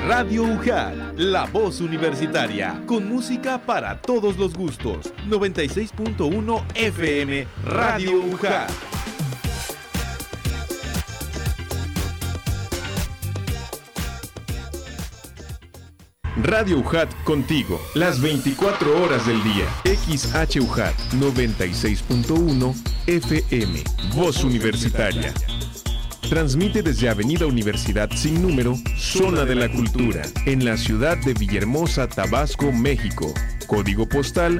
Radio UJAT, la voz universitaria, con música para todos los gustos. 96.1 FM, Radio UJAT. Radio UJAT contigo, las 24 horas del día. XHUJAT 96.1 FM, voz universitaria. Transmite desde Avenida Universidad sin número, Zona de la Cultura, en la ciudad de Villahermosa, Tabasco, México. Código postal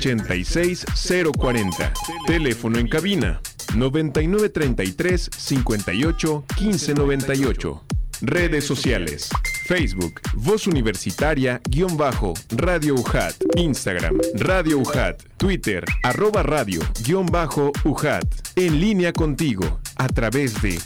86040. Teléfono en cabina 9933 58 1598. Redes sociales: Facebook, Voz Universitaria _Radio UJAT, Instagram, Radio UJAT, Twitter, @radio_UJAT. En línea contigo, a través de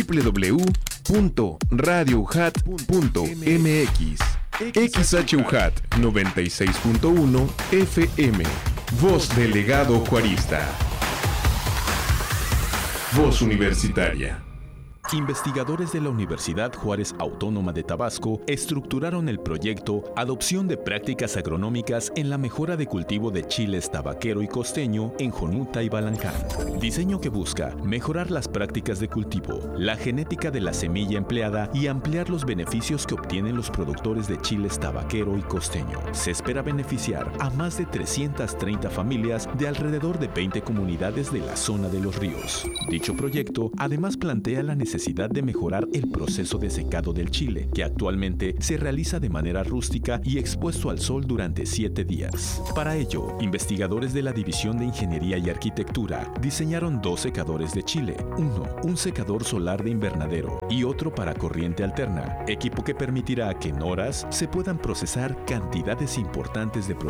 www.radioujat.mx. XHUJAT 96.1 FM, Voz Delegado Juarista. Voz Universitaria. Investigadores de la Universidad Juárez Autónoma de Tabasco estructuraron el proyecto Adopción de Prácticas Agronómicas en la Mejora de Cultivo de Chiles Tabaquero y Costeño en Jonuta y Balancán. Diseño que busca mejorar las prácticas de cultivo, la genética de la semilla empleada y ampliar los beneficios que obtienen los productores de chiles tabaquero y costeño. Se espera beneficiar a más de 330 familias de alrededor de 20 comunidades de la zona de los ríos. Dicho proyecto además plantea la necesidad de mejorar el proceso de secado del chile, que actualmente se realiza de manera rústica y expuesto al sol durante 7 días. Para ello, investigadores de la División de Ingeniería y Arquitectura diseñaron 2 secadores de chile, uno, un secador solar de invernadero y otro para corriente alterna, equipo que permitirá que en horas se puedan procesar cantidades importantes de productos